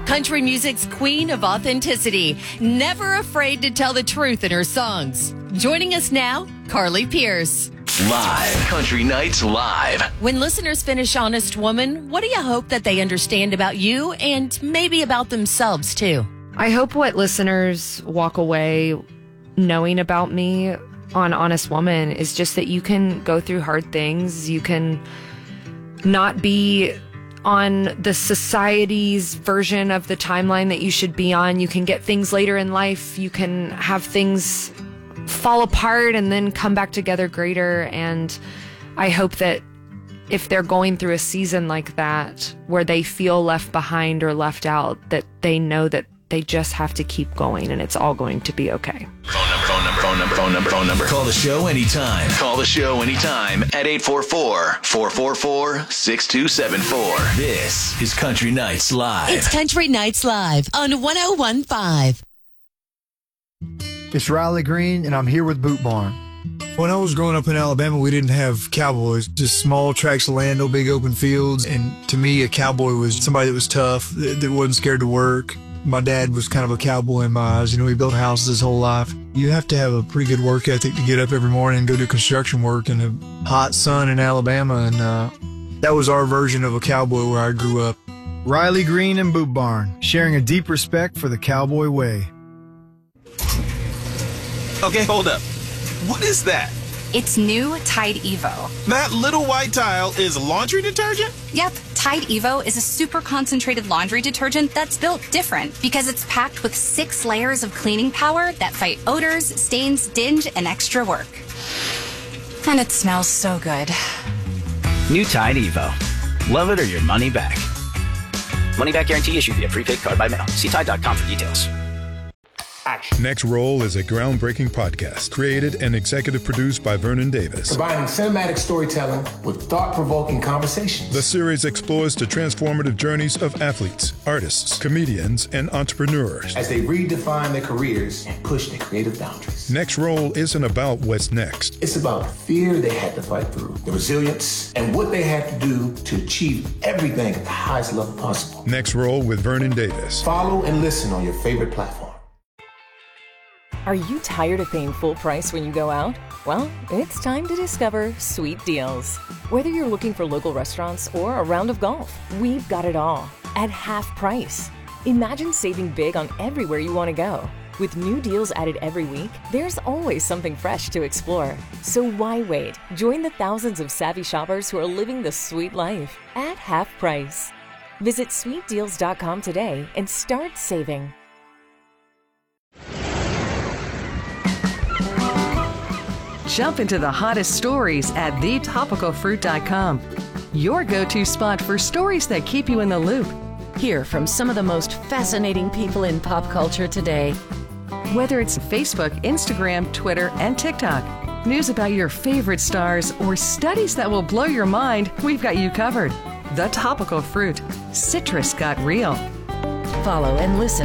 country music's queen of authenticity, never afraid to tell the truth in her songs. Joining us now, Carly Pearce. Live. Country Nights Live. When listeners finish Honest Woman, what do you hope that they understand about you and maybe about themselves, too? I hope what listeners walk away knowing about me on Honest Woman is just that you can go through hard things. You can not be on the society's version of the timeline that you should be on. You can get things later in life. You can have things fall apart and then come back together greater. And I hope that if they're going through a season like that, where they feel left behind or left out, that they know that they just have to keep going and it's all going to be okay. Phone number. Call the show anytime. Call the show anytime at 844-444-6274. This is Country Nights Live. It's Country Nights Live on 101.5. It's Riley Green, and I'm here with Boot Barn. When I was growing up in Alabama, we didn't have cowboys, just small tracts of land, no big open fields. And to me, a cowboy was somebody that was tough, that wasn't scared to work. My dad was kind of a cowboy in my eyes. You know, he built houses his whole life. You have to have a pretty good work ethic to get up every morning and go do construction work in the hot sun in Alabama. And that was our version of a cowboy where I grew up. Riley Green and Boot Barn, sharing a deep respect for the cowboy way. Okay, hold up. What is that? It's new Tide Evo. That little white tile is laundry detergent? Yep, Tide Evo is a super concentrated laundry detergent that's built different because it's packed with 6 layers of cleaning power that fight odors, stains, dinge, and extra work. And it smells so good. New Tide Evo. Love it or your money back. Money back guarantee issued via prepaid card by mail. See Tide.com for details. Next Roll is a groundbreaking podcast created and executive produced by Vernon Davis. Combining cinematic storytelling with thought-provoking conversations. The series explores the transformative journeys of athletes, artists, comedians, and entrepreneurs as they redefine their careers and push their creative boundaries. Next Roll isn't about what's next. It's about the fear they had to fight through, the resilience, and what they had to do to achieve everything at the highest level possible. Next Roll with Vernon Davis. Follow and listen on your favorite platform. Are you tired of paying full price when you go out? Well, it's time to discover Sweet Deals. Whether you're looking for local restaurants or a round of golf, we've got it all at half price. Imagine saving big on everywhere you want to go. With new deals added every week, there's always something fresh to explore. So why wait? Join the thousands of savvy shoppers who are living the sweet life at half price. Visit sweetdeals.com today and start saving. Jump into the hottest stories at thetopicalfruit.com. Your go-to spot for stories that keep you in the loop. Hear from some of the most fascinating people in pop culture today. Whether it's Facebook, Instagram, Twitter, and TikTok, news about your favorite stars, or studies that will blow your mind, we've got you covered. The Topical Fruit. Citrus got real. Follow and listen